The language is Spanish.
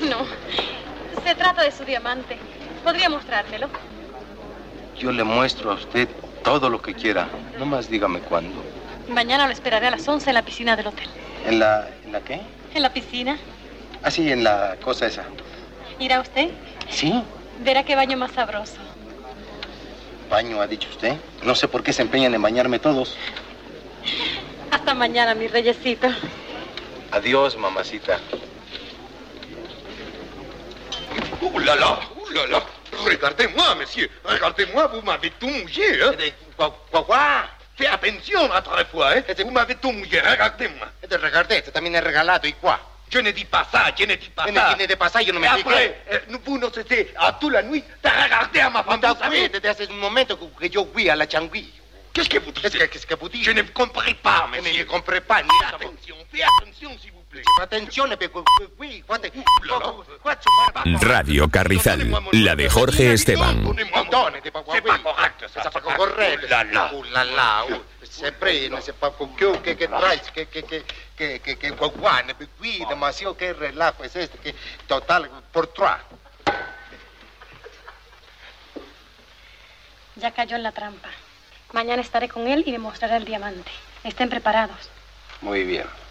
No, se trata de su diamante. ¿Podría mostrármelo? Yo le muestro a usted todo lo que quiera. Nomás dígame cuándo. Mañana lo esperaré a las 11 en la piscina del hotel. ¿En la qué? ¿En la piscina? Ah, sí, en la cosa esa. ¿Irá usted? Sí. Verá qué baño más sabroso. ¿Baño, ha dicho usted? No sé por qué se empeñan en bañarme todos. Hasta mañana, mi reyesito. Adiós, mamacita. Ouh là là, ouh là là. Regardez-moi, monsieur. Regardez-moi, vous m'avez tout mouillé, hein. Quoi? Fais attention autrefois, hein. Vous m'avez tout mouillé, regardez-moi. Regardez, también es regalado. ¿Y cuá? Je ne dis pas ça, je ne dis pas ¿Quién ça. tiene de pasar? Yo no me Et expliqué. après, vous nous étiez à toute la nuit, t'as regardé à ma femme, vous savez. Desde hace un momento que yo fui a la Changuí. Qu'est-ce que vous dites? Qu'est-ce que vous dites? Je ne comprends pas, Mais monsieur. je comprends pas. Fais attention, s'il vous plaît. Attenzione, oui, Radio Carrizal, la de Jorge Esteban. C'est pas correct, ça. C'est pas corretto. Là, là. Sempre, non si fa con più che trai, che guane, qui, demasiado che relajo es este, que total, por trois. Ya cayó en la trampa. Mañana estaré con él y me mostrará el diamante. Estén preparados. Muy bien.